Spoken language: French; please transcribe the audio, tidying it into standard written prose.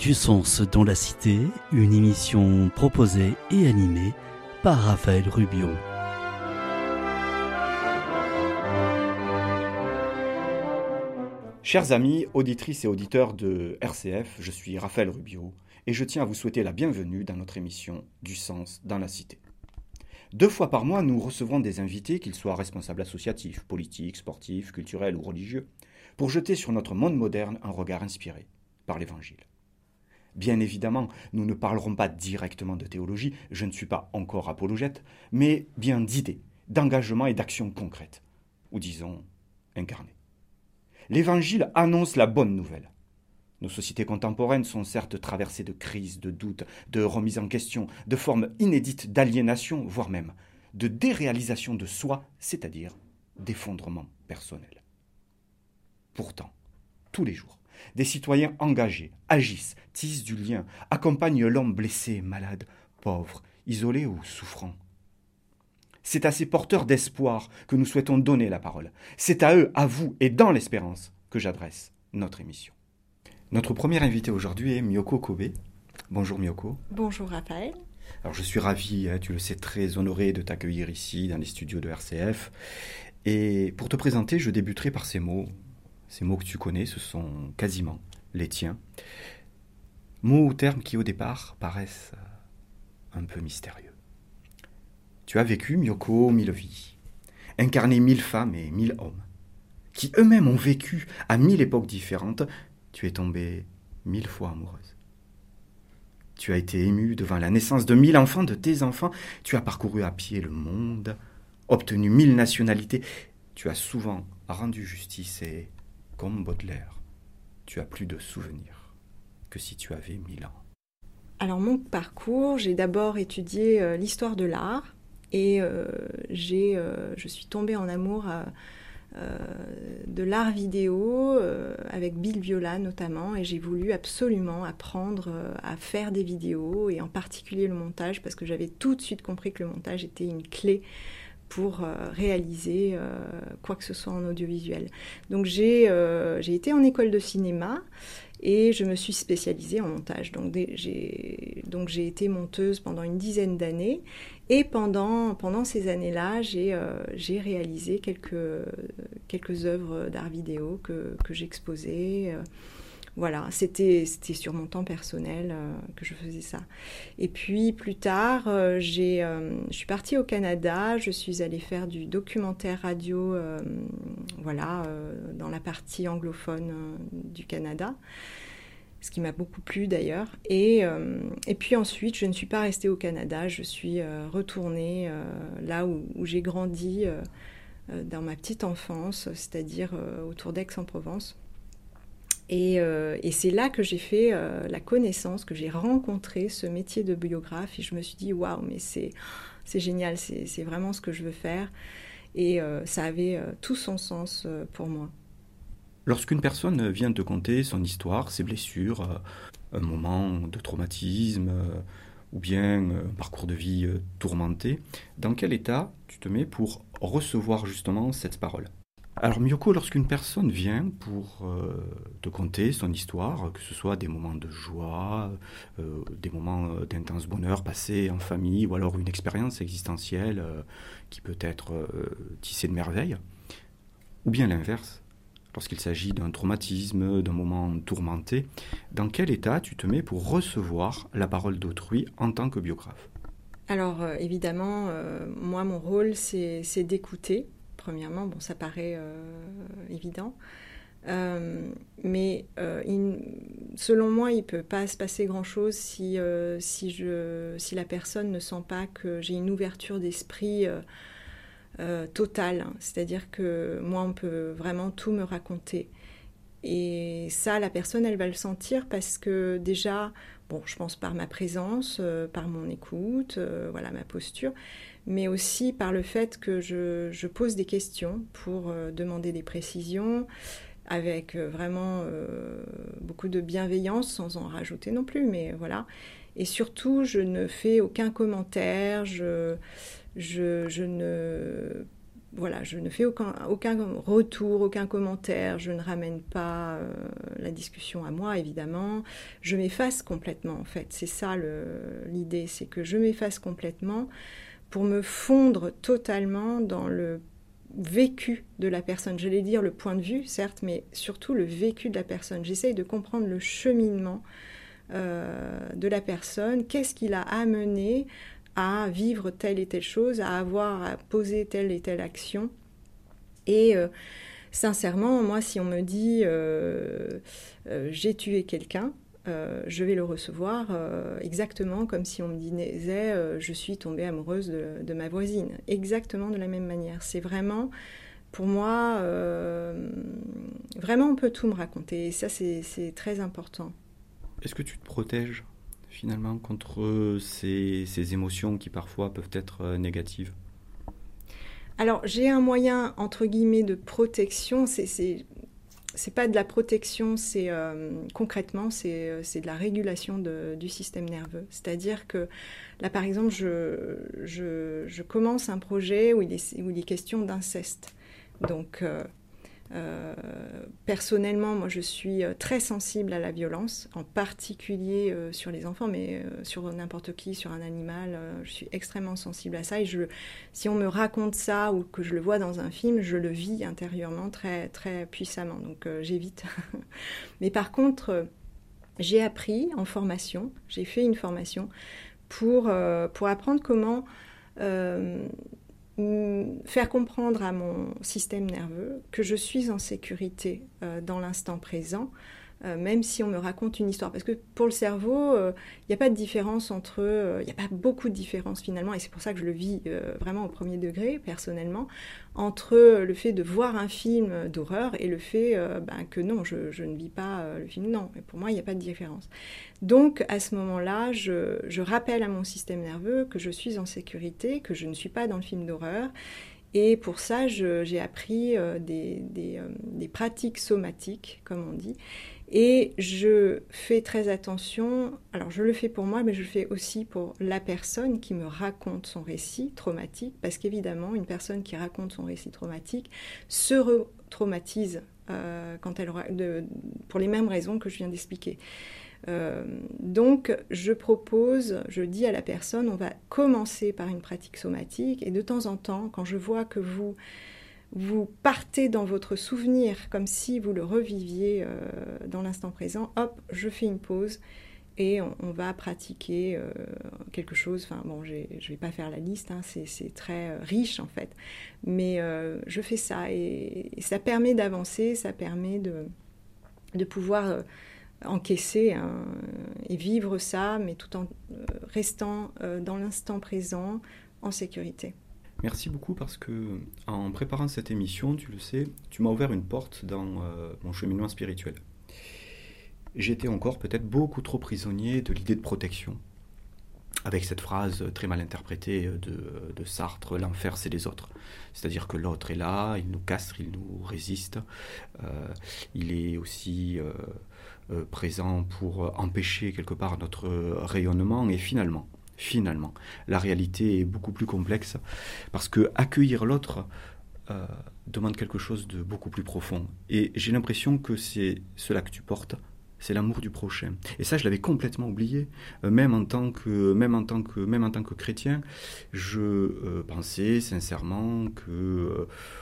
Du sens dans la cité, une émission proposée et animée par Raphaël Rubio. Chers amis, auditrices et auditeurs de RCF, je suis Raphaël Rubio et je tiens à vous souhaiter la bienvenue dans notre émission Du sens dans la cité. 2 fois par mois, nous recevrons des invités, qu'ils soient responsables associatifs, politiques, sportifs, culturels ou religieux, pour jeter sur notre monde moderne un regard inspiré par l'Évangile. Bien évidemment, nous ne parlerons pas directement de théologie, je ne suis pas encore apologète, mais bien d'idées, d'engagement et d'actions concrètes, ou disons incarnées. L'Évangile annonce la bonne nouvelle. Nos sociétés contemporaines sont certes traversées de crises, de doutes, de remises en question, de formes inédites d'aliénation, voire même de déréalisation de soi, c'est-à-dire d'effondrement personnel. Pourtant, tous les jours, des citoyens engagés agissent, tissent du lien, accompagnent l'homme blessé, malade, pauvre, isolé ou souffrant. C'est à ces porteurs d'espoir que nous souhaitons donner la parole. C'est à eux, à vous et dans l'espérance que j'adresse notre émission. Notre premier invité aujourd'hui est Myoko Kobe. Bonjour Myoko. Bonjour Raphaël. Alors je suis ravi, tu le sais, très honoré de t'accueillir ici dans les studios de RCF. Et pour te présenter, je débuterai par ces mots. Ces mots que tu connais, ce sont quasiment les tiens. Mots ou termes qui au départ paraissent un peu mystérieux. Tu as vécu, Myoko, 1000 vies, incarné 1000 femmes et 1000 hommes, qui eux-mêmes ont vécu à 1000 époques différentes. Tu es tombée 1000 fois amoureuse. Tu as été émue devant la naissance de 1000 enfants, de tes enfants. Tu as parcouru à pied le monde, obtenu 1000 nationalités. Tu as souvent rendu justice et, comme Baudelaire, tu as plus de souvenirs que si tu avais 1000 ans. Alors mon parcours, j'ai d'abord étudié l'histoire de l'art et je suis tombée en amour de l'art vidéo avec Bill Viola notamment, et j'ai voulu absolument apprendre à faire des vidéos et en particulier le montage, parce que j'avais tout de suite compris que le montage était une clé pour réaliser quoi que ce soit en audiovisuel. Donc j'ai été en école de cinéma et je me suis spécialisée en montage. Donc j'ai été monteuse pendant une dizaine d'années, et pendant ces années-là, j'ai réalisé quelques œuvres d'art vidéo que j'exposais. Voilà, c'était sur mon temps personnel que je faisais ça. Et puis plus tard, je suis partie au Canada, je suis allée faire du documentaire radio dans la partie anglophone du Canada, ce qui m'a beaucoup plu d'ailleurs. Et puis ensuite, je ne suis pas restée au Canada, je suis retournée là où j'ai grandi dans ma petite enfance, c'est-à-dire autour d'Aix-en-Provence. Et c'est là que j'ai fait la connaissance, que j'ai rencontré ce métier de biographe, et je me suis dit waouh, mais c'est génial, c'est vraiment ce que je veux faire, et ça avait tout son sens pour moi. Lorsqu'une personne vient te conter son histoire, ses blessures, un moment de traumatisme ou bien un parcours de vie tourmenté, dans quel état tu te mets pour recevoir justement cette parole ? Alors Myoko, lorsqu'une personne vient pour te conter son histoire, que ce soit des moments de joie, des moments d'intense bonheur passés en famille, ou alors une expérience existentielle qui peut être tissée de merveilles, ou bien l'inverse, lorsqu'il s'agit d'un traumatisme, d'un moment tourmenté, dans quel état tu te mets pour recevoir la parole d'autrui en tant que biographe ? Alors évidemment, moi mon rôle c'est d'écouter. Premièrement, bon, ça paraît évident, mais selon moi, il ne peut pas se passer grand-chose si la personne ne sent pas que j'ai une ouverture d'esprit totale. C'est-à-dire que moi, on peut vraiment tout me raconter. Et ça, la personne, elle va le sentir parce que déjà, bon, je pense par ma présence, par mon écoute, ma posture, mais aussi par le fait que je pose des questions pour demander des précisions, avec vraiment beaucoup de bienveillance, sans en rajouter non plus, mais voilà. Et surtout, je ne fais aucun commentaire, je ne voilà, je ne fais aucun retour, aucun commentaire, je ne ramène pas la discussion à moi, évidemment. Je m'efface complètement, en fait. C'est ça l'idée, c'est que je m'efface complètement pour me fondre totalement dans le vécu de la personne. J'allais dire le point de vue, certes, mais surtout le vécu de la personne. J'essaye de comprendre le cheminement de la personne. Qu'est-ce qui l'a amené à vivre telle et telle chose, à poser telle et telle action. Et sincèrement, moi, si on me dit j'ai tué quelqu'un, je vais le recevoir exactement comme si on me disait je suis tombée amoureuse de ma voisine. Exactement de la même manière. C'est vraiment, pour moi, vraiment on peut tout me raconter. Et ça, c'est très important. Est-ce que tu te protèges finalement contre ces émotions qui parfois peuvent être négatives? Alors j'ai un moyen entre guillemets de protection, c'est pas de la protection, c'est concrètement c'est de la régulation du système nerveux. C'est-à-dire que là par exemple je commence un projet où il est question d'inceste. Donc personnellement, moi je suis très sensible à la violence, en particulier sur les enfants, mais sur n'importe qui, sur un animal, je suis extrêmement sensible à ça. Et si on me raconte ça ou que je le vois dans un film, je le vis intérieurement très, très puissamment, donc j'évite. Mais par contre, j'ai appris en formation, j'ai fait une formation pour apprendre comment faire comprendre à mon système nerveux que je suis en sécurité dans l'instant présent, même si on me raconte une histoire. Parce que pour le cerveau, il n'y a pas de différence il n'y a pas beaucoup de différence finalement, et c'est pour ça que je le vis vraiment au premier degré, personnellement, entre le fait de voir un film d'horreur et le fait que non, je ne vis pas le film. Non, mais pour moi, il n'y a pas de différence. Donc, à ce moment-là, je rappelle à mon système nerveux que je suis en sécurité, que je ne suis pas dans le film d'horreur. Et pour ça, j'ai appris des pratiques somatiques, comme on dit. Et je fais très attention, alors je le fais pour moi, mais je le fais aussi pour la personne qui me raconte son récit traumatique, parce qu'évidemment, une personne qui raconte son récit traumatique se re-traumatise pour les mêmes raisons que je viens d'expliquer. Donc je dis à la personne, on va commencer par une pratique somatique, et de temps en temps, quand je vois que vous partez dans votre souvenir comme si vous le reviviez dans l'instant présent, hop, je fais une pause et on va pratiquer quelque chose. Enfin bon, je vais pas faire la liste, hein, c'est très riche en fait, mais je fais ça et ça permet d'avancer, ça permet de pouvoir encaisser et vivre ça, mais tout en restant dans l'instant présent, en sécurité. Merci beaucoup parce que en préparant cette émission, tu le sais, tu m'as ouvert une porte dans mon cheminement spirituel. J'étais encore peut-être beaucoup trop prisonnier de l'idée de protection, avec cette phrase très mal interprétée de Sartre, l'enfer c'est les autres. C'est-à-dire que l'autre est là, il nous castre, il nous résiste, il est aussi présent pour empêcher quelque part notre rayonnement, et finalement, la réalité est beaucoup plus complexe, parce que accueillir l'autre demande quelque chose de beaucoup plus profond. Et j'ai l'impression que c'est cela que tu portes, c'est l'amour du prochain. Et ça, je l'avais complètement oublié. Même en tant que chrétien, je pensais sincèrement que